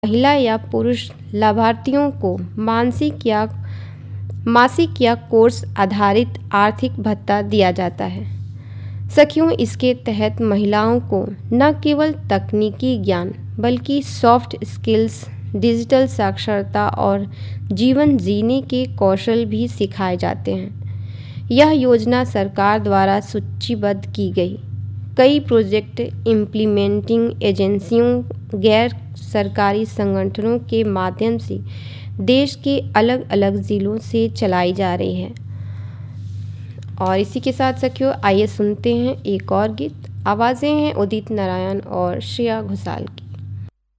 महिला या पुरुष लाभार्थियों को मासिक या कोर्स आधारित आर्थिक भत्ता दिया जाता है। सखियों, इसके तहत महिलाओं को न केवल तकनीकी ज्ञान बल्कि सॉफ्ट स्किल्स, डिजिटल साक्षरता और जीवन जीने के कौशल भी सिखाए जाते हैं। यह योजना सरकार द्वारा सूचीबद्ध की गई कई प्रोजेक्ट इम्प्लीमेंटिंग एजेंसियों, गैर सरकारी संगठनों के माध्यम से देश के अलग अलग ज़िलों से चलाई जा रही है। और इसी के साथ सखियों, आइए सुनते हैं एक और गीत। आवाज़ें हैं उदित नारायण और श्रेया घोषाल की।